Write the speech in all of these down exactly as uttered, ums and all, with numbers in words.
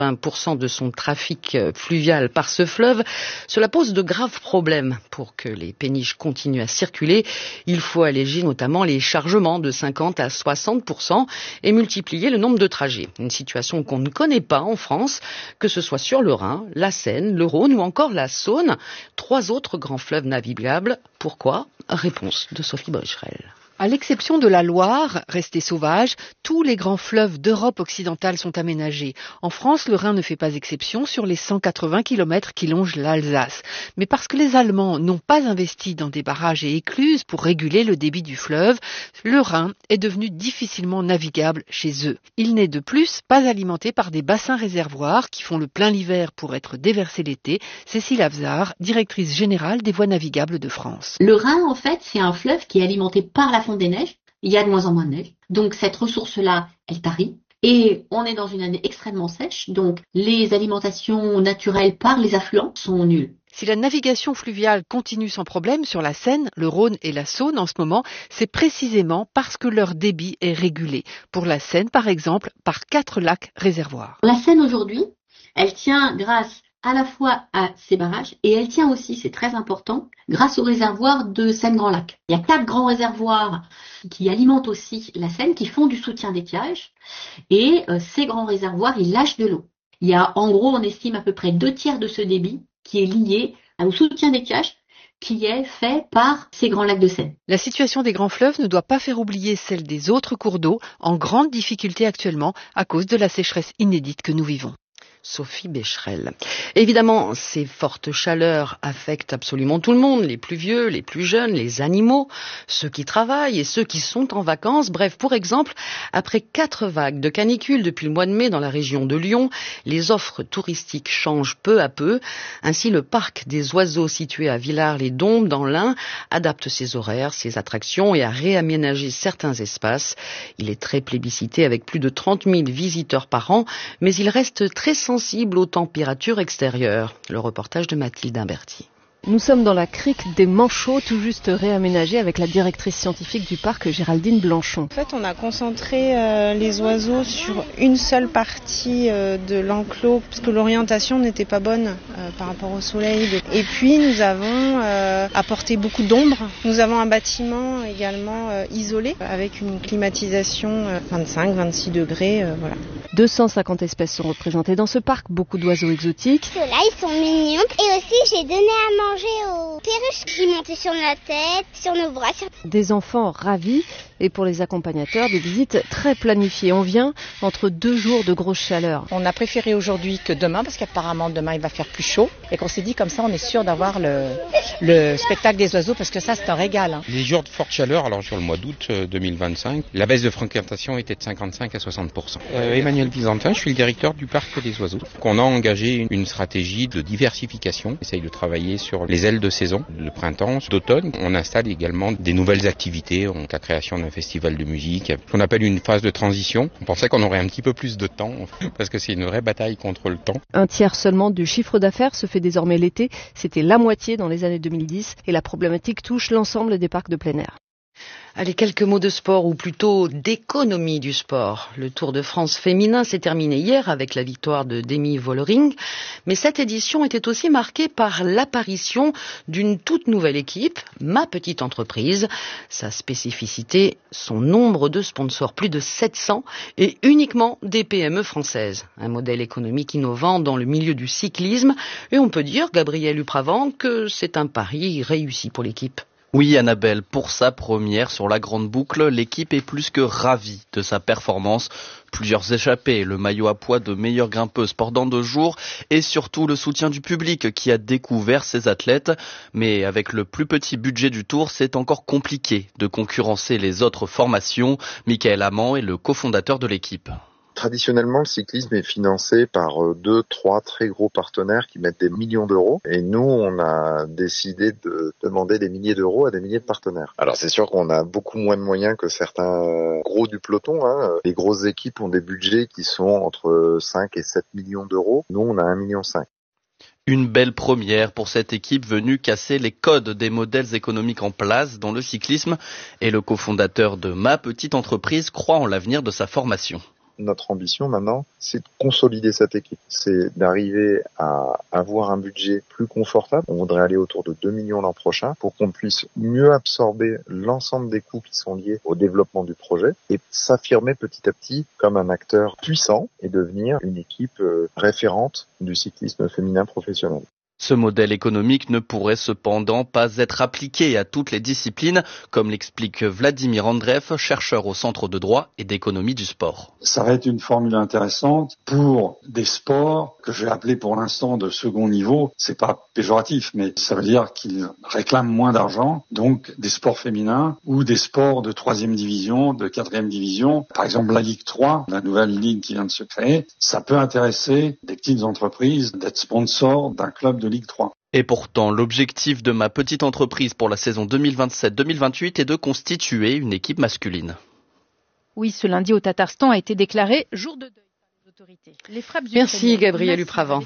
vingt pour cent de son trafic fluvial par ce fleuve, cela pose de graves problèmes. Pour que les péniches continuent à circuler, il faut alléger notamment les chargements de cinquante à soixante pour cent et multiplier le nombre de trajets. Une situation qu'on ne connaît pas en France, que ce soit sur le Rhin, la Seine, le Rhône ou encore la Saône, trois autres grands fleuves navigables. Pourquoi ? Réponse de Sophie Becherel. À l'exception de la Loire, restée sauvage, tous les grands fleuves d'Europe occidentale sont aménagés. En France, le Rhin ne fait pas exception sur les cent quatre-vingts kilomètres qui longent l'Alsace. Mais parce que les Allemands n'ont pas investi dans des barrages et écluses pour réguler le débit du fleuve, le Rhin est devenu difficilement navigable chez eux. Il n'est de plus pas alimenté par des bassins réservoirs qui font le plein l'hiver pour être déversés l'été. Cécile Avzar, directrice générale des voies navigables de France. Le Rhin, en fait, c'est un fleuve qui est alimenté par la des neiges, il y a de moins en moins de neige, donc cette ressource-là, elle tarit, et on est dans une année extrêmement sèche, donc les alimentations naturelles par les affluents sont nulles. Si la navigation fluviale continue sans problème sur la Seine, le Rhône et la Saône en ce moment, c'est précisément parce que leur débit est régulé. Pour la Seine, par exemple, par quatre lacs réservoirs. La Seine aujourd'hui, elle tient grâce à la fois à ces barrages, et elle tient aussi, c'est très important, grâce au réservoir de Seine-Grand Lac. Il y a quatre grands réservoirs qui alimentent aussi la Seine, qui font du soutien d'étiage, et euh, ces grands réservoirs, ils lâchent de l'eau. Il y a, en gros, on estime à peu près deux tiers de ce débit qui est lié au soutien d'étiage, qui est fait par ces grands lacs de Seine. La situation des grands fleuves ne doit pas faire oublier celle des autres cours d'eau, en grande difficulté actuellement à cause de la sécheresse inédite que nous vivons. Sophie Becherel. Évidemment, ces fortes chaleurs affectent absolument tout le monde, les plus vieux, les plus jeunes, les animaux, ceux qui travaillent et ceux qui sont en vacances. Bref, pour exemple, après quatre vagues de canicule depuis le mois de mai dans la région de Lyon, les offres touristiques changent peu à peu. Ainsi, le parc des oiseaux situé à Villars-les-Dombes dans l'Ain adapte ses horaires, ses attractions et a réaménagé certains espaces. Il est très plébiscité avec plus de trente mille visiteurs par an, mais il reste très sensible aux températures extérieures. Le reportage de Mathilde Imberti. Nous sommes dans la crique des Manchots, tout juste réaménagée, avec la directrice scientifique du parc, Géraldine Blanchon. En fait, on a concentré euh, les oiseaux sur une seule partie euh, de l'enclos, parce que l'orientation n'était pas bonne euh, par rapport au soleil. Et puis, nous avons euh, apporté beaucoup d'ombre. Nous avons un bâtiment également euh, isolé, avec une climatisation euh, vingt-cinq à vingt-six degrés. Euh, voilà. deux cent cinquante espèces sont représentées dans ce parc, beaucoup d'oiseaux exotiques. Ceux-là, ils sont mignons. Et aussi, j'ai donné à manger aux perruches qui montaient sur la tête, sur nos bras. Sur... Des enfants ravis et pour les accompagnateurs, des visites très planifiées. On vient entre deux jours de grosse chaleur. On a préféré aujourd'hui que demain parce qu'apparemment demain il va faire plus chaud et qu'on s'est dit comme ça on est sûr d'avoir le, le spectacle des oiseaux parce que ça c'est un régal. Hein. Les jours de forte chaleur, alors sur le mois d'août deux mille vingt-cinq, la baisse de fréquentation était de cinquante-cinq à soixante pour cent. Euh, Emmanuel Byzantin, je suis le directeur du parc des oiseaux. On a engagé une stratégie de diversification. On essaye de travailler sur les ailes de saison, le printemps, d'automne. On installe également des nouvelles activités, donc la création d'un festival de musique, qu'on appelle une phase de transition. On pensait qu'on aurait un petit peu plus de temps, parce que c'est une vraie bataille contre le temps. Un tiers seulement du chiffre d'affaires se fait désormais l'été. C'était la moitié dans les années deux mille dix et la problématique touche l'ensemble des parcs de plein air. Allez, quelques mots de sport, ou plutôt d'économie du sport. Le Tour de France féminin s'est terminé hier avec la victoire de Demi Vollering, mais cette édition était aussi marquée par l'apparition d'une toute nouvelle équipe, Ma Petite Entreprise. Sa spécificité, son nombre de sponsors, plus de sept cents, et uniquement des P M E françaises. Un modèle économique innovant dans le milieu du cyclisme, et on peut dire, Gabriel Upravant, que c'est un pari réussi pour l'équipe. Oui, Annabelle, pour sa première sur la grande boucle, l'équipe est plus que ravie de sa performance. Plusieurs échappées, le maillot à poids de meilleure grimpeuse pendant deux jours et surtout le soutien du public qui a découvert ces athlètes. Mais avec le plus petit budget du Tour, c'est encore compliqué de concurrencer les autres formations. Michael Amand est le cofondateur de l'équipe. Traditionnellement, le cyclisme est financé par deux, trois très gros partenaires qui mettent des millions d'euros. Et nous, on a décidé de demander des milliers d'euros à des milliers de partenaires. Alors, c'est sûr qu'on a beaucoup moins de moyens que certains gros du peloton. Hein. Les grosses équipes ont des budgets qui sont entre cinq et sept millions d'euros. Nous, on a un virgule cinq million. Une belle première pour cette équipe venue casser les codes des modèles économiques en place dans le cyclisme. Et le cofondateur de Ma Petite Entreprise croit en l'avenir de sa formation. notre ambition maintenant, c'est de consolider cette équipe. C'est d'arriver à avoir un budget plus confortable. On voudrait aller autour de deux millions l'an prochain pour qu'on puisse mieux absorber l'ensemble des coûts qui sont liés au développement du projet et s'affirmer petit à petit comme un acteur puissant et devenir une équipe référente du cyclisme féminin professionnel. Ce modèle économique ne pourrait cependant pas être appliqué à toutes les disciplines, comme l'explique Vladimir Andreev, chercheur au Centre de droit et d'économie du sport. Ça va être une formule intéressante pour des sports que je vais appeler pour l'instant de second niveau. C'est pas péjoratif, mais ça veut dire qu'ils réclament moins d'argent. Donc des sports féminins ou des sports de troisième division, de quatrième division. Par exemple la Ligue trois, la nouvelle ligue qui vient de se créer. Ça peut intéresser des petites entreprises d'être sponsors d'un club de Ligue trois. Et pourtant, l'objectif de ma petite entreprise pour la saison deux mille vingt-sept deux mille vingt-huit est de constituer une équipe masculine. Oui, ce lundi au Tatarstan a été déclaré jour de deuil par les autorités. Les frappes Merci Gabriel Upravant.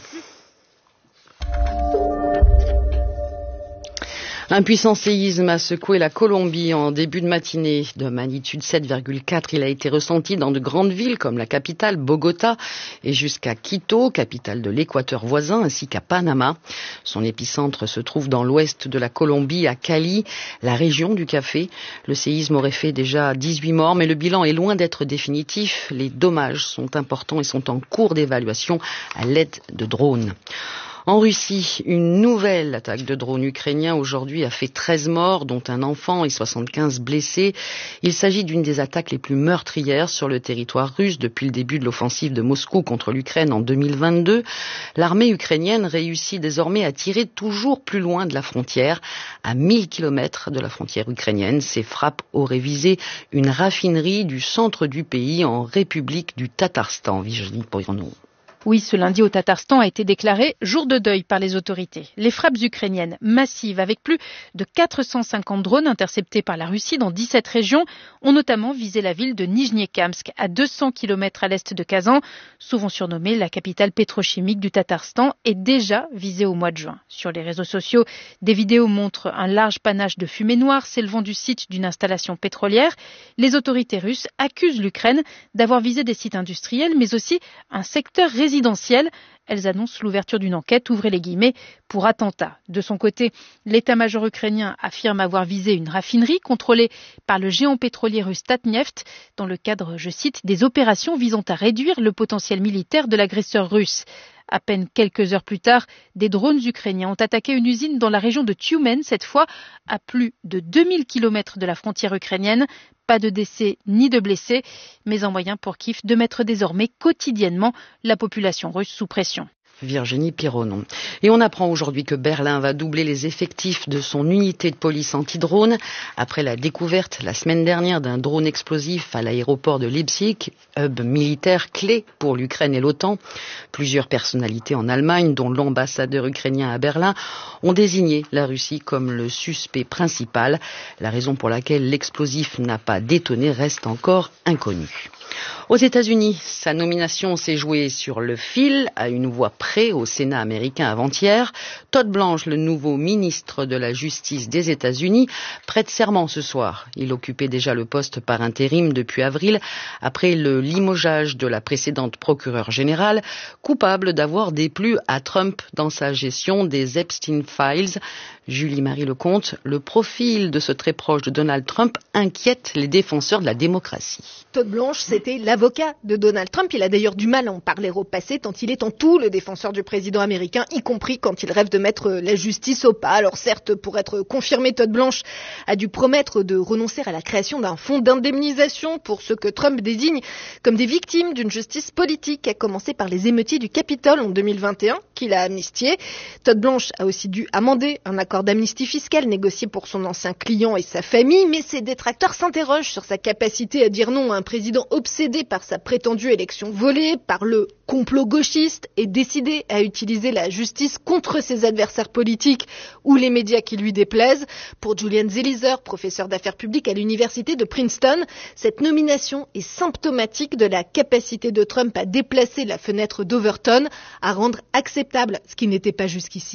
Un puissant séisme a secoué la Colombie en début de matinée. De magnitude sept virgule quatre, il a été ressenti dans de grandes villes comme la capitale, Bogota, et jusqu'à Quito, capitale de l'Équateur voisin, ainsi qu'à Panama. Son épicentre se trouve dans l'ouest de la Colombie, à Cali, la région du café. Le séisme aurait fait déjà dix-huit morts, mais le bilan est loin d'être définitif. Les dommages sont importants et sont en cours d'évaluation à l'aide de drones. En Russie, une nouvelle attaque de drone ukrainien aujourd'hui a fait treize morts, dont un enfant et soixante-quinze blessés. Il s'agit d'une des attaques les plus meurtrières sur le territoire russe depuis le début de l'offensive de Moscou contre l'Ukraine en deux mille vingt-deux. L'armée ukrainienne réussit désormais à tirer toujours plus loin de la frontière. À mille kilomètres de la frontière ukrainienne, ces frappes auraient visé une raffinerie du centre du pays en République du Tatarstan. Virginie Poirnon. Oui, ce lundi au Tatarstan a été déclaré jour de deuil par les autorités. Les frappes ukrainiennes massives, avec plus de quatre cent cinquante drones interceptés par la Russie dans dix-sept régions, ont notamment visé la ville de Nijnekamsk, à deux cents kilomètres à l'est de Kazan, souvent surnommée la capitale pétrochimique du Tatarstan, et déjà visée au mois de juin. Sur les réseaux sociaux, des vidéos montrent un large panache de fumée noire s'élevant du site d'une installation pétrolière. Les autorités russes accusent l'Ukraine d'avoir visé des sites industriels, mais aussi un secteur résidentiel. Elles annoncent l'ouverture d'une enquête, ouvrez les guillemets, pour attentat. De son côté, l'état-major ukrainien affirme avoir visé une raffinerie contrôlée par le géant pétrolier russe Tatneft dans le cadre, je cite, des opérations visant à réduire le potentiel militaire de l'agresseur russe. À peine quelques heures plus tard, des drones ukrainiens ont attaqué une usine dans la région de Tyumen, cette fois à plus de deux mille kilomètres de la frontière ukrainienne. Pas de décès ni de blessés, mais un moyen pour Kiev de mettre désormais quotidiennement la population russe sous pression. Virginie Pironon. Et on apprend aujourd'hui que Berlin va doubler les effectifs de son unité de police anti-drone après la découverte la semaine dernière d'un drone explosif à l'aéroport de Leipzig, hub militaire clé pour l'Ukraine et l'OTAN. Plusieurs personnalités en Allemagne, dont l'ambassadeur ukrainien à Berlin, ont désigné la Russie comme le suspect principal. La raison pour laquelle l'explosif n'a pas détonné reste encore inconnue. Aux États-Unis, sa nomination s'est jouée sur le fil, à une voix près au Sénat américain avant-hier. Todd Blanche, le nouveau ministre de la Justice des États-Unis, prête serment ce soir. Il occupait déjà le poste par intérim depuis avril, après le limogeage de la précédente procureure générale, coupable d'avoir déplu à Trump dans sa gestion des Epstein Files. Julie-Marie Lecomte, le profil de ce très proche de Donald Trump inquiète les défenseurs de la démocratie. Todd Blanche, c'était l'avocat de Donald Trump. Il a d'ailleurs du mal à en parler au passé, tant il est en tout le défenseur du président américain, y compris quand il rêve de mettre la justice au pas. Alors certes, pour être confirmé, Todd Blanche a dû promettre de renoncer à la création d'un fonds d'indemnisation pour ceux que Trump désigne comme des victimes d'une justice politique, à commencer par les émeutiers du Capitole en deux mille vingt et un, qu'il a amnistié. Todd Blanche a aussi dû amender un accord d'amnistie fiscale négocié pour son ancien client et sa famille, mais ses détracteurs s'interrogent sur sa capacité à dire non à un président obsédé par sa prétendue élection volée, par le complot gauchiste et décidé à utiliser la justice contre ses adversaires politiques ou les médias qui lui déplaisent. Pour Julian Zelizer, professeur d'affaires publiques à l'université de Princeton, cette nomination est symptomatique de la capacité de Trump à déplacer la fenêtre d'Overton, à rendre acceptable ce qui n'était pas jusqu'ici.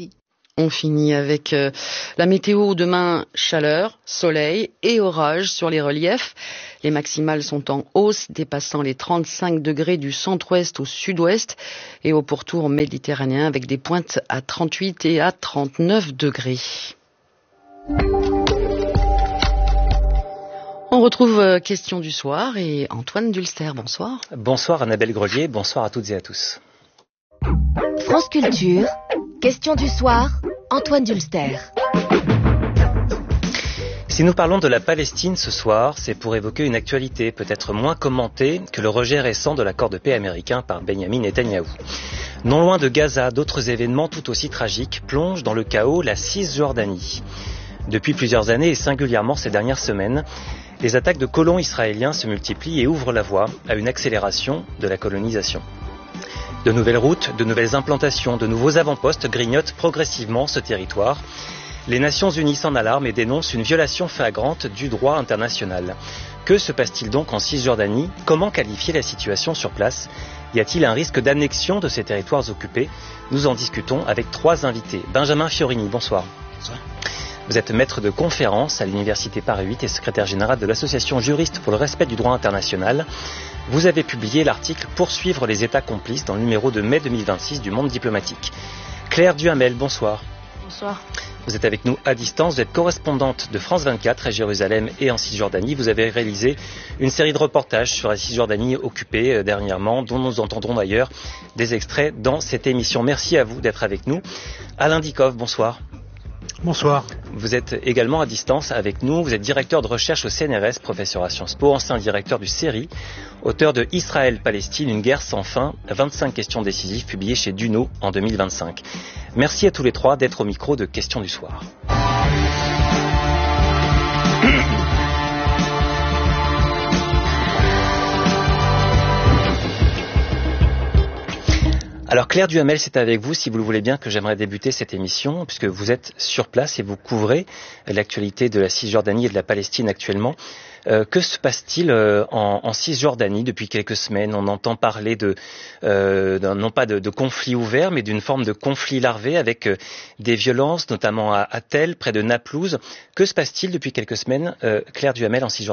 On finit avec euh, la météo demain, chaleur, soleil et orage sur les reliefs. Les maximales sont en hausse, dépassant les trente-cinq degrés du centre-ouest au sud-ouest et au pourtour méditerranéen avec des pointes à trente-huit et à trente-neuf degrés. On retrouve euh, Question du soir et Antoine Dulster, bonsoir. Bonsoir Annabelle Grelier, bonsoir à toutes et à tous. France Culture, Question du soir, Antoine Dulster. Si nous parlons de la Palestine ce soir, c'est pour évoquer une actualité peut-être moins commentée que le rejet récent de l'accord de paix américain par Benyamin Netanyahou. Non loin de Gaza, d'autres événements tout aussi tragiques plongent dans le chaos la Cisjordanie. Depuis plusieurs années et singulièrement ces dernières semaines, les attaques de colons israéliens se multiplient et ouvrent la voie à une accélération de la colonisation. De nouvelles routes, de nouvelles implantations, de nouveaux avant-postes grignotent progressivement ce territoire. Les Nations Unies s'en alarment et dénoncent une violation flagrante du droit international. Que se passe-t-il donc en Cisjordanie ? Comment qualifier la situation sur place ? Y a-t-il un risque d'annexion de ces territoires occupés ? Nous en discutons avec trois invités. Benjamin Fiorini, bonsoir. Bonsoir. Vous êtes maître de conférence à l'Université Paris huit et secrétaire général de l'association Juristes pour le respect du droit international. Vous avez publié l'article « Poursuivre les États complices » dans le numéro de mai deux mille vingt-six du Monde diplomatique. Claire Duhamel, bonsoir. Bonsoir. Vous êtes avec nous à distance, vous êtes correspondante de France vingt-quatre à Jérusalem et en Cisjordanie. Vous avez réalisé une série de reportages sur la Cisjordanie occupée euh, dernièrement, dont nous entendrons d'ailleurs des extraits dans cette émission. Merci à vous d'être avec nous. Alain Dikoff, bonsoir. Bonsoir. Vous êtes également à distance avec nous. Vous êtes directeur de recherche au C N R S, professeur à Sciences Po, ancien directeur du C E R I, auteur de Israël-Palestine, une guerre sans fin, vingt-cinq questions décisives, publié chez Duno en deux mille vingt-cinq. Merci à tous les trois d'être au micro de Questions du soir. Alors Claire Duhamel, c'est avec vous, si vous le voulez bien, que j'aimerais débuter cette émission, puisque vous êtes sur place et vous couvrez l'actualité de la Cisjordanie et de la Palestine actuellement. Euh, que se passe-t-il euh, en, en Cisjordanie depuis quelques semaines ? On entend parler de, euh, d'un, non pas de, de conflit ouvert, mais d'une forme de conflit larvé avec euh, des violences, notamment à, à Tel, près de Naplouse. Que se passe-t-il depuis quelques semaines, euh, Claire Duhamel, en Cisjordanie ?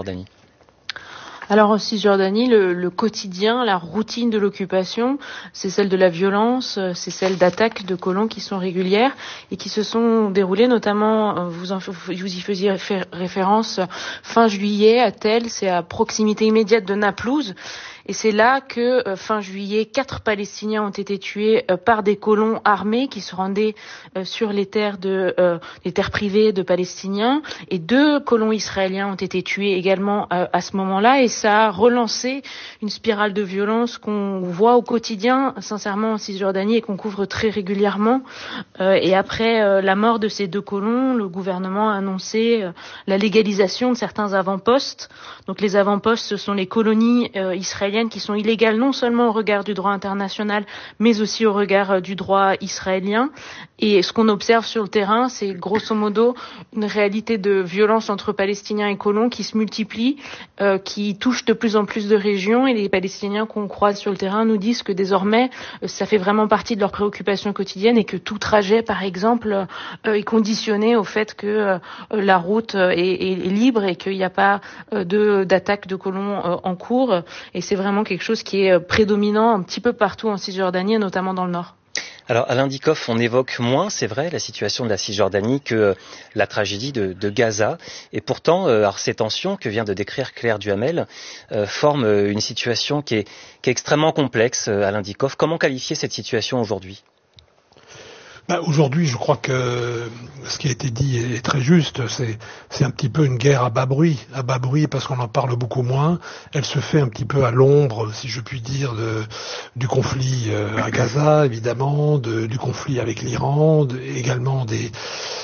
Alors en Cisjordanie, le, le quotidien, la routine de l'occupation, c'est celle de la violence, c'est celle d'attaques de colons qui sont régulières et qui se sont déroulées notamment, vous, en, vous y faisiez référence, fin juillet à Tel, c'est à proximité immédiate de Naplouse. Et c'est là que, euh, fin juillet, quatre Palestiniens ont été tués euh, par des colons armés qui se rendaient euh, sur les terres de, euh, les terres privées de Palestiniens. Et deux colons israéliens ont été tués également euh, à ce moment-là. Et ça a relancé une spirale de violence qu'on voit au quotidien, sincèrement, en Cisjordanie et qu'on couvre très régulièrement. Euh, et après euh, la mort de ces deux colons, le gouvernement a annoncé euh, la légalisation de certains avant-postes. Donc les avant-postes, ce sont les colonies euh, israéliennes qui sont illégales non seulement au regard du droit international, mais aussi au regard euh, du droit israélien. Et ce qu'on observe sur le terrain, c'est grosso modo une réalité de violence entre Palestiniens et colons qui se multiplie, euh, qui touche de plus en plus de régions. Et les Palestiniens qu'on croise sur le terrain nous disent que désormais, euh, ça fait vraiment partie de leurs préoccupations quotidiennes et que tout trajet, par exemple, euh, est conditionné au fait que euh, la route est, est, est libre et qu'il n'y a pas euh, de, d'attaque de colons euh, en cours. Et c'est vraiment quelque chose qui est prédominant un petit peu partout en Cisjordanie, et notamment dans le nord. Alors Alain Dikoff, on évoque moins, c'est vrai, la situation de la Cisjordanie que euh, la tragédie de, de Gaza. Et pourtant, euh, alors ces tensions que vient de décrire Claire Duhamel euh, forment euh, une situation qui est, qui est extrêmement complexe. Euh, Alain Dikoff, comment qualifier cette situation aujourd'hui ? Bah, aujourd'hui, je crois que ce qui a été dit est très juste. C'est, c'est un petit peu une guerre à bas bruit, à bas bruit parce qu'on en parle beaucoup moins. Elle se fait un petit peu à l'ombre, si je puis dire, de, du conflit à Gaza, évidemment, de, du conflit avec l'Iran, de, également des,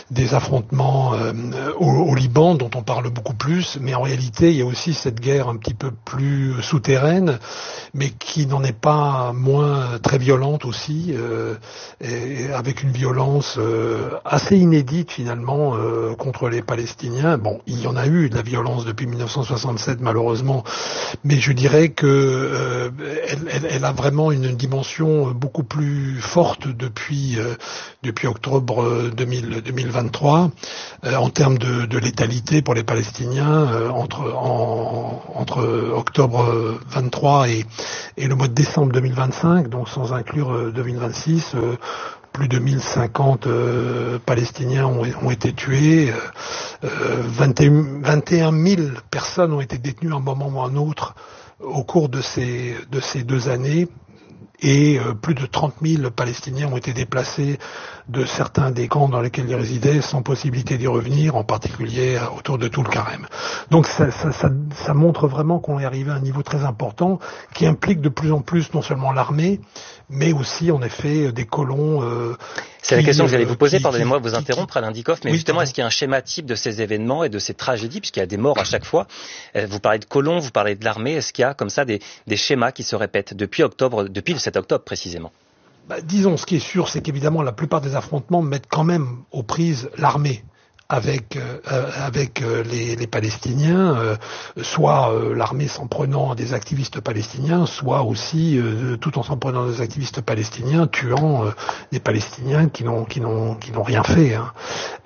des affrontements euh, au, au Liban, dont on parle beaucoup plus, mais en réalité, il y a aussi cette guerre un petit peu plus souterraine, mais qui n'en est pas moins très violente aussi, euh, et avec une violence euh, assez inédite finalement euh, contre les Palestiniens. Bon, il y en a eu de la violence depuis mille neuf cent soixante-sept malheureusement, mais je dirais que euh, elle, elle, elle a vraiment une dimension beaucoup plus forte depuis euh, depuis octobre deux mille vingt-trois euh, en termes de, de létalité pour les Palestiniens euh, entre en, entre octobre vingt-trois et, et le mois de décembre deux mille vingt-cinq, donc sans inclure deux mille vingt-six. Euh, Plus de mille cinquante euh, Palestiniens ont, ont été tués, euh, vingt et un mille personnes ont été détenues à un moment ou à un autre au cours de ces, de ces deux années. Et euh, plus de trente mille Palestiniens ont été déplacés de certains des camps dans lesquels ils résidaient sans possibilité d'y revenir, en particulier euh, autour de Toul-Karem. Donc ça, ça, ça, ça montre vraiment qu'on est arrivé à un niveau très important qui implique de plus en plus non seulement l'armée, mais aussi en effet des colons. Euh, C'est la question que j'allais vous poser, qui, pardonnez-moi de qui, vous interrompre Alain Dikoff, mais oui, justement, est-ce qu'il y a un schéma type de ces événements et de ces tragédies, puisqu'il y a des morts à chaque fois? Vous parlez de colons, vous parlez de l'armée, est-ce qu'il y a comme ça des, des schémas qui se répètent depuis octobre, depuis le sept octobre précisément? Bah, disons, ce qui est sûr, c'est qu'évidemment la plupart des affrontements mettent quand même aux prises l'armée avec euh, avec euh, les, les Palestiniens, euh, soit euh, l'armée s'en prenant à des activistes palestiniens, soit aussi euh, tout en s'en prenant à des activistes palestiniens, tuant euh, des Palestiniens qui n'ont qui n'ont qui n'ont rien fait. Hein.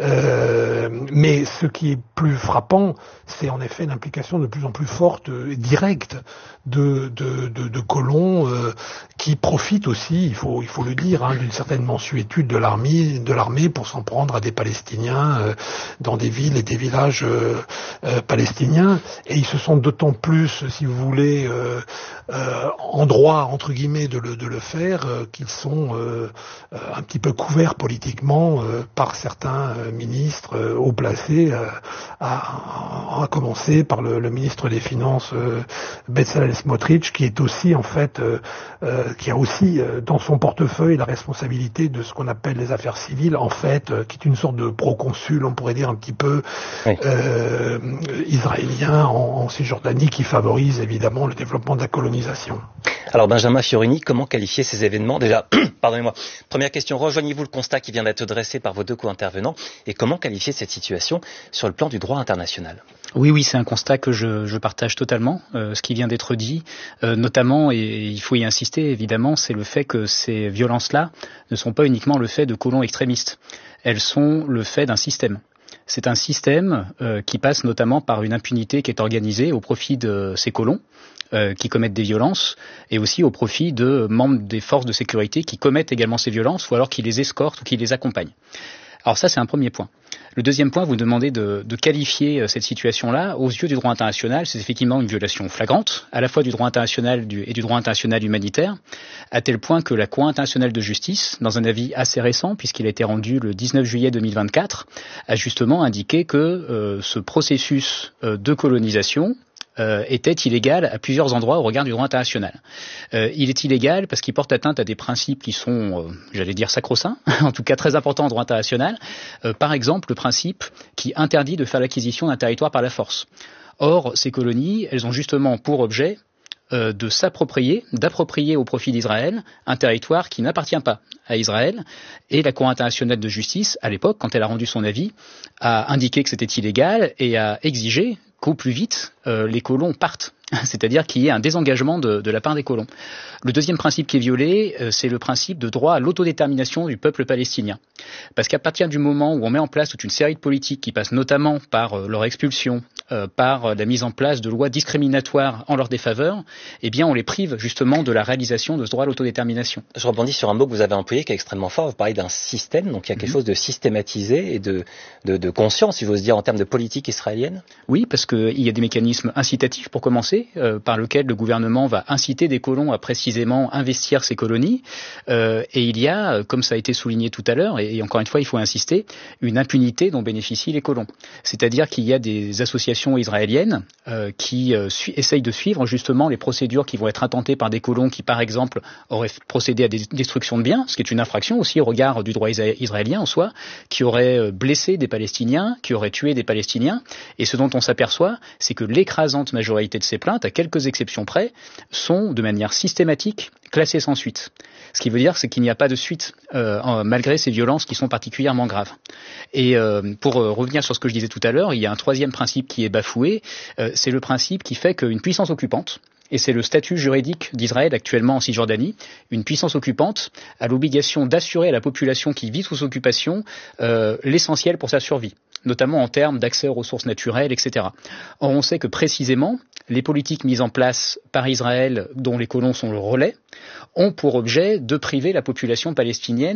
Euh, mais ce qui est plus frappant, c'est en effet l'implication de plus en plus forte et directe de de de, de colons euh, qui profitent aussi, il faut il faut le dire, hein, d'une certaine mansuétude de l'armée de l'armée pour s'en prendre à des Palestiniens. Euh, dans des villes et des villages euh, euh, palestiniens, et ils se sont d'autant plus, si vous voulez, euh, euh, en droit, entre guillemets, de le, de le faire, euh, qu'ils sont euh, euh, un petit peu couverts politiquement euh, par certains euh, ministres euh, haut placés, euh, à, à commencer par le, le ministre des Finances, euh, Bezalel Smotrich, qui est aussi, en fait, euh, euh, qui a aussi euh, dans son portefeuille la responsabilité de ce qu'on appelle les affaires civiles, en fait, euh, qui est une sorte de proconsul, on pourrait dire un petit peu oui. euh, israélien en, en Cisjordanie, qui favorise évidemment le développement de la colonisation. Alors Benjamin Fiorini, comment qualifier ces événements? Déjà, pardonnez-moi, première question, rejoignez-vous le constat qui vient d'être dressé par vos deux co-intervenants, et comment qualifier cette situation sur le plan du droit international? Oui, oui, c'est un constat que je, je partage totalement, euh, ce qui vient d'être dit, euh, notamment, et, et il faut y insister évidemment, c'est le fait que ces violences-là ne sont pas uniquement le fait de colons extrémistes, elles sont le fait d'un système. C'est un système euh, qui passe notamment par une impunité qui est organisée au profit de ces colons euh, qui commettent des violences et aussi au profit de membres des forces de sécurité qui commettent également ces violences ou alors qui les escortent ou qui les accompagnent. Alors ça, c'est un premier point. Le deuxième point, vous demandez de, de qualifier cette situation-là aux yeux du droit international. C'est effectivement une violation flagrante, à la fois du droit international du, et du droit international humanitaire, à tel point que la Cour internationale de justice, dans un avis assez récent, puisqu'il a été rendu le dix-neuf juillet deux mille vingt-quatre, a justement indiqué que euh, ce processus euh, de colonisation Euh, était illégal à plusieurs endroits au regard du droit international. Euh, il est illégal parce qu'il porte atteinte à des principes qui sont, euh, j'allais dire sacro-saints, en tout cas très importants au droit international. Euh, par exemple, le principe qui interdit de faire l'acquisition d'un territoire par la force. Or, ces colonies, elles ont justement pour objet euh, de s'approprier, d'approprier au profit d'Israël un territoire qui n'appartient pas à Israël. Et la Cour internationale de justice, à l'époque, quand elle a rendu son avis, a indiqué que c'était illégal et a exigé qu'au plus vite, euh, les colons partent. C'est-à-dire qu'il y ait un désengagement de, de la part des colons. Le deuxième principe qui est violé, euh, c'est le principe de droit à l'autodétermination du peuple palestinien. Parce qu'à partir du moment où on met en place toute une série de politiques qui passent notamment par euh, leur expulsion, euh, par euh, la mise en place de lois discriminatoires en leur défaveur, eh bien on les prive justement de la réalisation de ce droit à l'autodétermination. Je rebondis sur un mot que vous avez employé qui est extrêmement fort. Vous parlez d'un système, donc il y a quelque mmh. chose de systématisé et de, de, de conscience, si j'ose dire, en termes de politique israélienne. Oui, parce qu'il y a des mécanismes incitatifs pour commencer. tracé euh, par lequel le gouvernement va inciter des colons à précisément investir ces colonies. Euh, et il y a, comme ça a été souligné tout à l'heure, et, et encore une fois il faut insister, une impunité dont bénéficient les colons. C'est-à-dire qu'il y a des associations israéliennes euh, qui euh, su- essayent de suivre justement les procédures qui vont être intentées par des colons qui, par exemple, auraient procédé à des destructions de biens, ce qui est une infraction aussi au regard du droit isa- israélien en soi, qui auraient blessé des Palestiniens, qui auraient tué des Palestiniens. Et ce dont on s'aperçoit, c'est que l'écrasante majorité de ces plaintes, à quelques exceptions près, sont de manière systématique classées sans suite. Ce qui veut dire, c'est qu'il n'y a pas de suite, euh, en, malgré ces violences qui sont particulièrement graves. Et euh, pour euh, revenir sur ce que je disais tout à l'heure, il y a un troisième principe qui est bafoué, euh, c'est le principe qui fait qu'une puissance occupante, et c'est le statut juridique d'Israël actuellement en Cisjordanie, une puissance occupante a l'obligation d'assurer à la population qui vit sous occupation euh, l'essentiel pour sa survie, notamment en termes d'accès aux ressources naturelles, et cetera. Or, on sait que précisément, les politiques mises en place par Israël, dont les colons sont le relais, ont pour objet de priver la population palestinienne